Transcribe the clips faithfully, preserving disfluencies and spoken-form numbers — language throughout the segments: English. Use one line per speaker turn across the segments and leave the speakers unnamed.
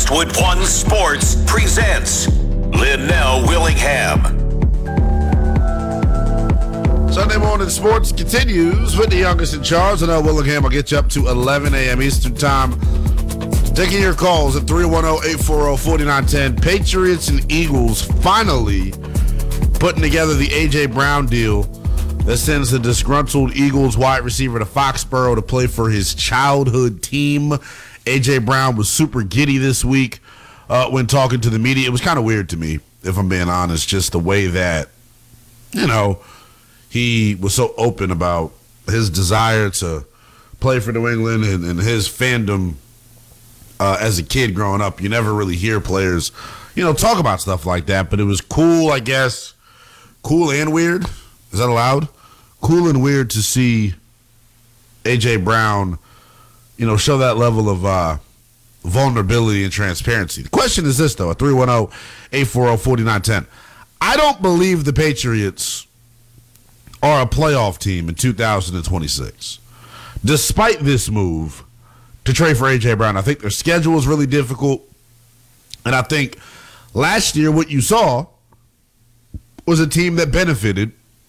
Westwood One Sports presents Linnell Willingham.
Sunday morning sports continues with the youngest in charge. Linnell Willingham will get you up to eleven a.m. Eastern time. Taking your calls at three one zero, eight four zero, four nine one zero. Patriots and Eagles finally putting together the A J. Brown deal that sends the disgruntled Eagles wide receiver to Foxborough to play for his childhood team. A J. Brown was super giddy this week uh, when talking to the media. It was kind of weird to me, if I'm being honest, just the way that, you know, he was so open about his desire to play for New England and, and his fandom uh, as a kid growing up. You never really hear players, you know, talk about stuff like that, but it was cool, I guess. Cool and weird. Is that allowed? Cool and weird to see A J. Brown, you know, show that level of uh, vulnerability and transparency. The question is this, though, at three one zero, eight four zero, four nine one zero. I don't believe the Patriots are a playoff team in two thousand twenty-six. Despite this move to trade for A J. Brown, I think their schedule is really difficult. And I think last year what you saw was a team that benefited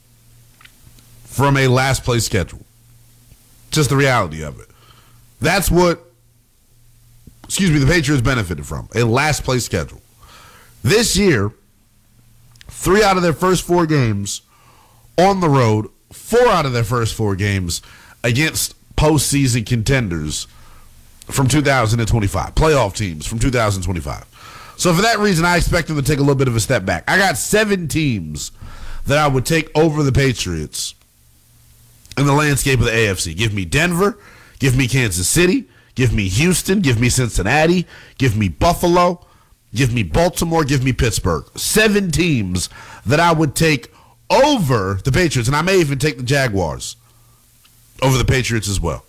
from a last place schedule. Just the reality of it. That's what, excuse me, the Patriots benefited from, a last place schedule. This year, three out of their first four games on the road, four out of their first four games against postseason contenders from two thousand twenty-five, playoff teams from two thousand twenty-five. So for that reason, I expect them to take a little bit of a step back. I got seven teams that I would take over the Patriots in the landscape of the A F C. Give me Denver, give me Kansas City, give me Houston, give me Cincinnati, give me Buffalo, give me Baltimore, give me Pittsburgh. Seven teams that I would take over the Patriots, and I may even take the Jaguars over the Patriots as well.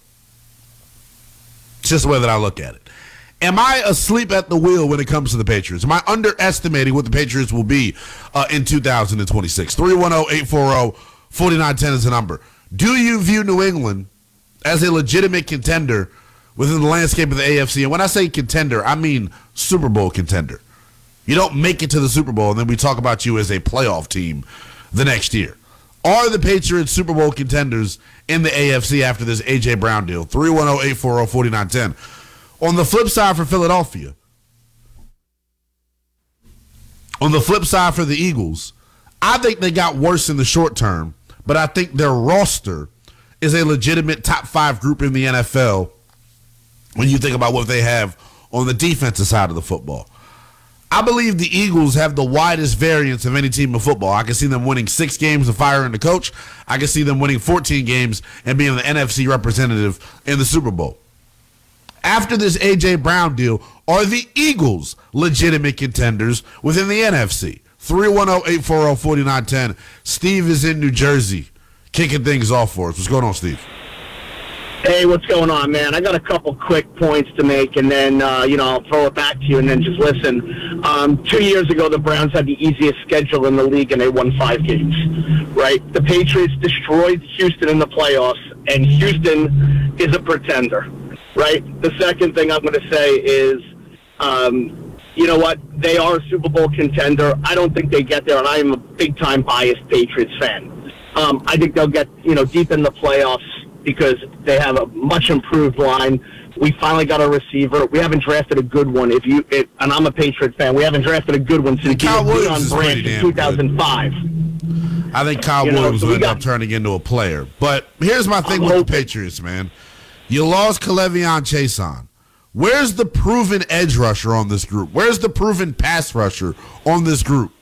It's just the way that I look at it. Am I asleep at the wheel when it comes to the Patriots? Am I underestimating what the Patriots will be uh, in two thousand twenty-six? three one zero, eight four zero, four nine one zero is the number. Do you view New England as a legitimate contender within the landscape of the A F C? And when I say contender, I mean Super Bowl contender. You don't make it to the Super Bowl, and then we talk about you as a playoff team the next year. Are the Patriots Super Bowl contenders in the A F C after this A J. Brown deal? three one zero, eight four zero, four nine one zero. On the flip side for Philadelphia, on the flip side for the Eagles, I think they got worse in the short term, but I think their roster is a legitimate top five group in the N F L when you think about what they have on the defensive side of the football. I believe the Eagles have the widest variance of any team in football. I can see them winning six games and firing the coach. I can see them winning fourteen games and being the N F C representative in the Super Bowl. After this A J. Brown deal, are the Eagles legitimate contenders within the N F C? three one zero, eight four zero, four nine one zero. Steve is in New Jersey, kicking things off for us. What's going on, Steve?
Hey, what's going on, man? I got a couple quick points to make, and then, uh, you know, I'll throw it back to you, and then just listen. Um, two years ago, the Browns had the easiest schedule in the league, and they won five games, right? The Patriots destroyed Houston in the playoffs, and Houston is a pretender, right? The second thing I'm going to say is, um, you know what? They are a Super Bowl contender. I don't think they get there, and I am a big-time biased Patriots fan. Um, I think they'll get, you know, deep in the playoffs, because they have a much improved line. We finally got a receiver. We haven't drafted a good one. If you it, and I'm a Patriots fan, we haven't drafted a good one since
Kyle Williams
Deion Branch in two thousand five.
I think Kyle you Williams know, so will end got, up turning into a player. But here's my thing I'm with hoping. the Patriots, man. You lost K'Lavon Chaisson. Where's the proven edge rusher on this group? Where's the proven pass rusher on this group?